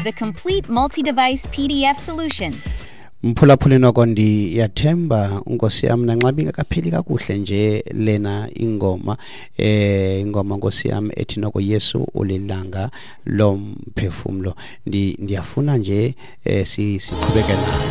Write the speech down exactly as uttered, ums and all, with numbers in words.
the complete multi-device P D F solution. Mphulaphuli noko ndiyathemba Nkosi yami nanxa ingakapheli kakuhle nje lena ingoma eh ingoma Nkosi yami ethi noko Yesu ulilanga lomphefumulo. Ndi ndiyafuna nje eh siqhubeke nayo.